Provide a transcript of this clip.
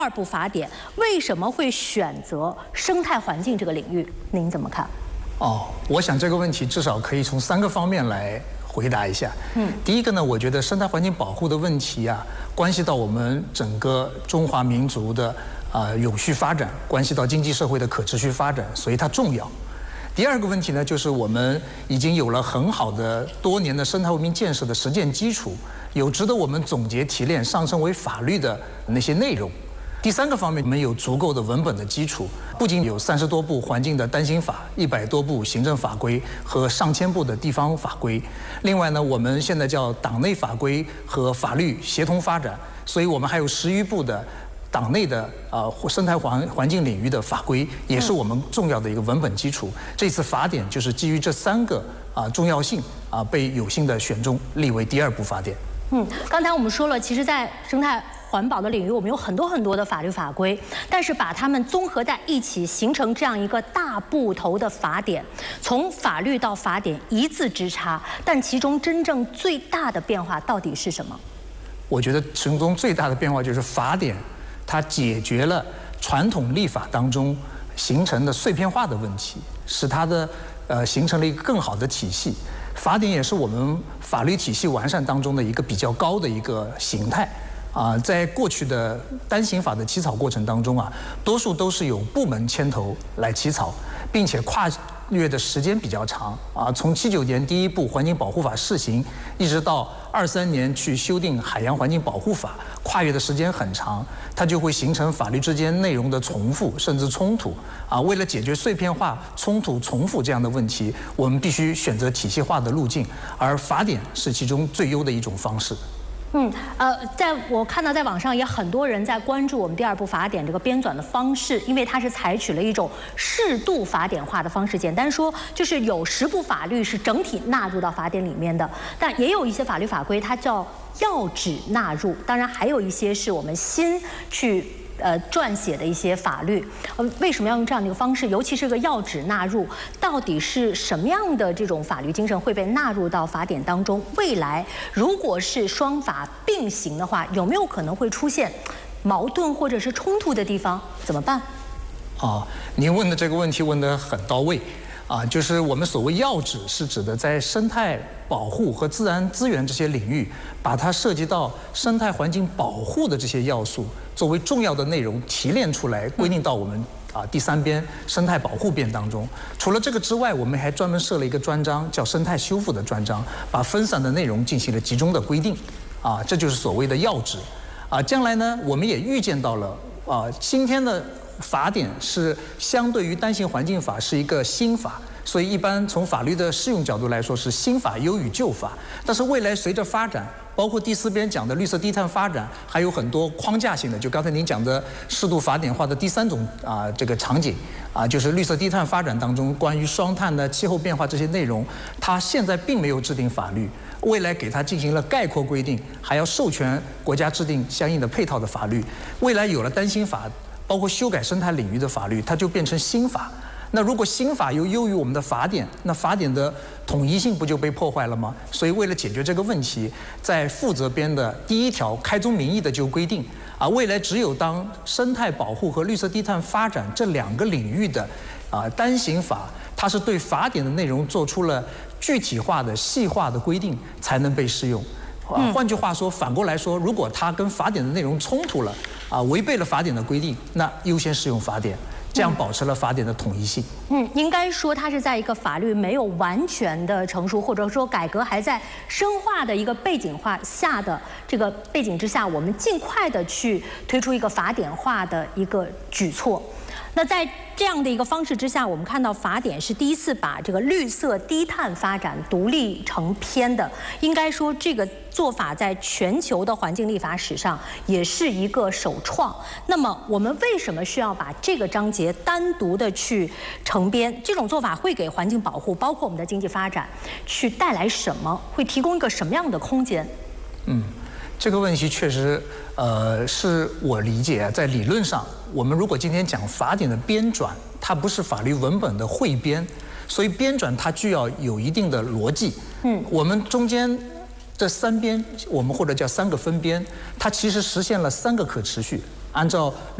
二部法典为什么会选择生态环境这个领域？您怎么看？ 我想这个问题至少可以从3个方面来回答一下。第一个呢，我觉得生态环境保护的问题啊，关系到我们整个中华民族的永续发展，关系到经济社会的可持续发展，所以它重要。第二个问题呢，就是我们已经有了很好的多年的生态文明建设的实践基础，有值得我们总结提炼上升为法律的那些内容。第3个方面，我们有足够的文本的基础，不仅有30多部环境的单行法、100多部行政法规和上千部的地方法规。另外呢，我们现在叫党内法规和法律协同发展，所以我们还有10余部的党内的生态环境领域的法规，也是我们重要的一个文本基础。这次法典就是基于这3个重要性被有幸的选中立为第2部法典。 刚才我们说了，其实，在生态环保的领域，我们有很多的法律法规，但是把它们综合在一起，形成这样一个大部头的法典，从法律到法典一字之差，但其中真正最大的变化到底是什么？ 我觉得其中最大的变化就是法典，它解决了传统立法当中形成的碎片化的问题，使它的形成了一个更好的体系。法典也是我们法律体系完善当中的一个比较高的一个形态。在过去的单行法的起草过程当中多数都是由部门牵头来起草，并且跨越的时间比较长从79年第1部环境保护法试行，一直到23年去修订海洋环境保护法，跨越的时间很长，它就会形成法律之间内容的重复甚至冲突为了解决碎片化、冲突、重复这样的问题，我们必须选择体系化的路径，而法典是其中最优的一种方式。 在我看到在网上也很多人在关注我们第2部法典这个编纂的方式，因为它是采取了一种适度法典化的方式。简单说，就是有10部法律是整体纳入到法典里面的，但也有一些法律法规它叫要旨纳入，当然还有一些是我们新去撰写的一些法律。为什么要用这样的一个方式？尤其是个要旨纳入，到底是什么样的这种法律精神会被纳入到法典当中？未来如果是双法并行的话，有没有可能会出现矛盾或者是冲突的地方？怎么办？ 您问的这个问题问得很到位就是我们所谓要旨是指的在生态保护和自然资源这些领域，把它涉及到生态环境保护的这些要素作为重要的内容提炼出来，规定到我们第3编生态保护编当中。除了这个之外，我们还专门设了一个专章，叫生态修复的专章，把分散的内容进行了集中的规定这就是所谓的要旨将来呢，我们也预见到了今天的法典是相对于单行环境法是一个新法，所以一般从法律的适用角度来说是新法优于旧法。但是未来随着发展，包括第4编讲的绿色低碳发展，还有很多框架性的，就刚才您讲的适度法典化的第3种这个场景就是绿色低碳发展当中关于双碳的气候变化这些内容，它现在并没有制定法律，未来给它进行了概括规定，还要授权国家制定相应的配套的法律。未来有了单行法，包括修改生态领域的法律，它就变成新法。那如果新法又优于我们的法典，那法典的统一性不就被破坏了吗？所以为了解决这个问题，在负责编的第1条开宗明义的就规定未来只有当生态保护和绿色低碳发展这2个领域的单行法，它是对法典的内容做出了具体化的细化的规定，才能被适用。换句话说，反过来说，如果它跟法典的内容冲突了违背了法典的规定，那优先适用法典，这样保持了法典的统一性。 应该说它是在一个法律没有完全的成熟，或者说改革还在深化的一个背景化下的这个背景之下，我们尽快的去推出一个法典化的一个举措。那在这样的一个方式之下，我们看到法典是第1次把这个绿色低碳发展独立成篇的，应该说这个做法在全球的环境立法史上也是一个首创。那么我们为什么需要把这个章节单独的去成编？这种做法会给环境保护，包括我们的经济发展，去带来什么？会提供一个什么样的空间？ 这个问题确实，是我理解在理论上，我们如果今天讲法典的编纂，它不是法律文本的汇编，所以编纂它具要有一定的逻辑。我们中间这3编，我们或者叫3个分编，它其实实现了3个可持续。 按照